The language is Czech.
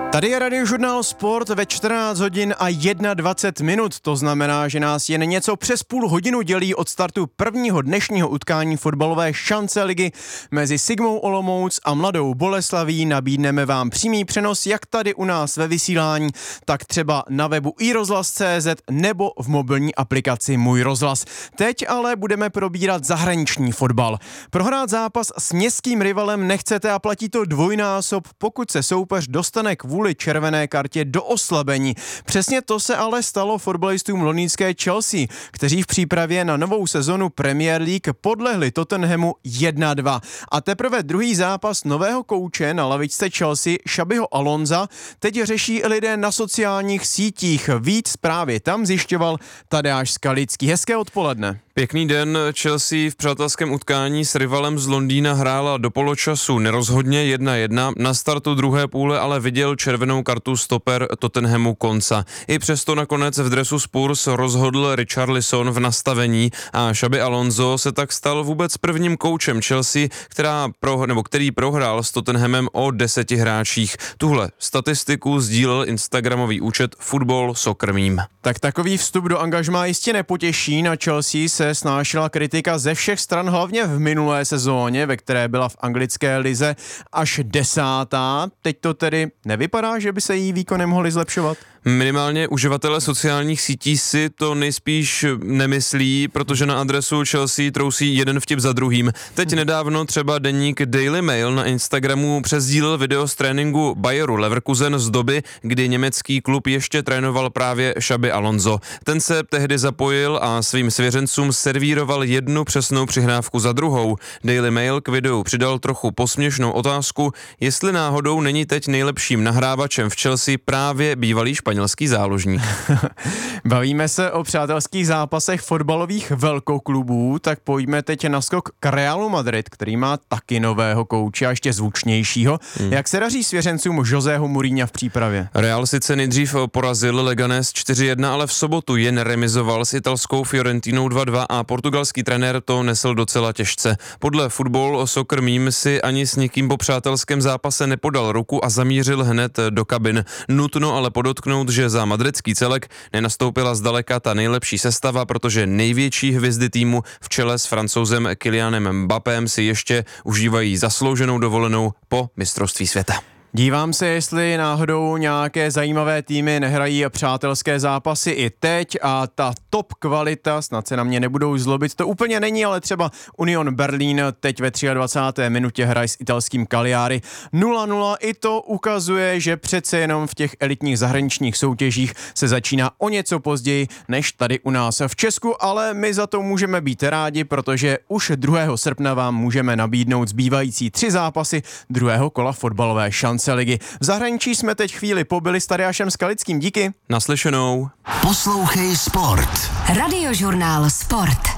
Tady je Radiožurnál Sport ve 14 hodin a 21 minut. To znamená, že nás jen něco přes půl hodinu dělí od startu prvního dnešního utkání fotbalové šance ligy mezi Sigmou Olomouc a Mladou Boleslaví. Nabídneme vám přímý přenos jak tady u nás ve vysílání, tak třeba na webu iRozhlas.cz nebo v mobilní aplikaci Můj rozhlas. Teď ale budeme probírat zahraniční fotbal. Prohrát zápas s městským rivalem nechcete a platí to dvojnásob, pokud se soupeř dostane kvůli červené kartě do oslabení. Přesně to se ale stalo fotbalistům londýnské Chelsea, kteří v přípravě na novou sezonu Premier League podlehli Tottenhamu 1-2. A teprve druhý zápas nového kouče na lavičce Chelsea, Xabiho Alonza, teď řeší lidé na sociálních sítích. Víc právě tam zjišťoval Tadeáš Skalický. Hezké odpoledne. Pěkný den. Chelsea v přátelském utkání s rivalem z Londýna hrála do poločasu nerozhodně 1-1. Na startu druhé půle ale viděl červenou kartu stoper Tottenhamu Konsa. I přesto nakonec v dresu Spurs rozhodl Richarlison v nastavení a Xabi Alonso se tak stal vůbec prvním koučem Chelsea, který prohrál s Tottenhamem o 10 hráčích. Tuhle statistiku sdílel instagramový účet Football Soccer Meme. Tak takový vstup do angažmá jistě nepotěší. Na Chelsea se snášela kritika ze všech stran, hlavně v minulé sezóně, ve které byla v anglické lize až 10. Teď to tedy nevypadá, že by se jí výkony mohly zlepšovat? Minimálně uživatelé sociálních sítí si to nejspíš nemyslí, protože na adresu Chelsea trousí jeden vtip za druhým. Teď nedávno třeba deník Daily Mail na Instagramu přesdílel video z tréninku Bayeru Leverkusen z doby, kdy německý klub ještě trénoval právě Xabi Alonso. Ten se tehdy zapojil a svým svěřencům servíroval jednu přesnou přihrávku za druhou. Daily Mail k videu přidal trochu posměšnou otázku, jestli náhodou není teď nejlepším nahrávačem v Chelsea právě bývalý španělský záložník. Bavíme se o přátelských zápasech fotbalových velkoklubů, tak pojďme teď na skok k Realu Madrid, který má taky nového kouče a ještě zvučnějšího. Jak se daří svěřencům Joseho Mourinha v přípravě? Real sice nejdřív porazil Leganés 4-1, ale v sobotu jen remizoval s italskou Fiorentinou 2-2 a portugalský trenér to nesl docela těžce. Podle Football Soccer Meme si ani s nikým po přátelském zápase nepodal ruku a zamířil hned do kabin. Nutno ale podotknout, že za madridský celek nenastoupila zdaleka ta nejlepší sestava, protože největší hvězdy týmu v čele s Francouzem Kylianem Mbappém si ještě užívají zaslouženou dovolenou po mistrovství světa. Dívám se, jestli náhodou nějaké zajímavé týmy nehrají přátelské zápasy i teď a ta top kvalita, snad se na mě nebudou zlobit, to úplně není, ale třeba Union Berlín teď ve 23. minutě hraje s italským Cagliari 0-0. I to ukazuje, že přece jenom v těch elitních zahraničních soutěžích se začíná o něco později než tady u nás v Česku, ale my za to můžeme být rádi, protože už 2. srpna vám můžeme nabídnout zbývající 3 zápasy druhého kola fotbalové šance ligy. V zahraničí jsme teď chvíli pobyli s Tadeášem Skalickým. Díky. Naslyšenou. Poslouchej Sport. Radiožurnál Sport.